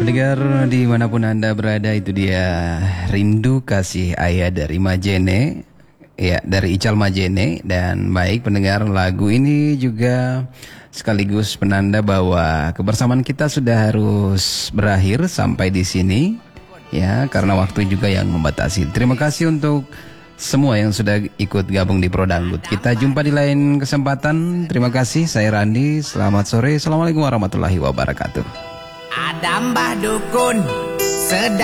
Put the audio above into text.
Pendengar dimanapun Anda berada, itu dia Rindu Kasih Ayah dari Majene. Ya, dari Ical Majene. Dan baik pendengar, lagu ini juga sekaligus penanda bahwa kebersamaan kita sudah harus berakhir sampai di sini. Ya, karena waktu juga yang membatasi. Terima kasih untuk semua yang sudah ikut gabung di Prodangdut. Kita jumpa di lain kesempatan. Terima kasih, saya Randi. Selamat sore. Assalamualaikum warahmatullahi wabarakatuh. Ada Mbah Dukun sedang